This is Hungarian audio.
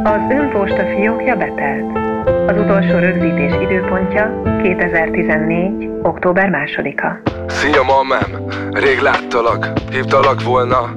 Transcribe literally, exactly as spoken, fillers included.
Az önposta fiókja betelt. Az utolsó rögzítés időpontja kétezer-tizennégy. október másodika. Szia, mamám! Rég láttalak, hívtalak volna.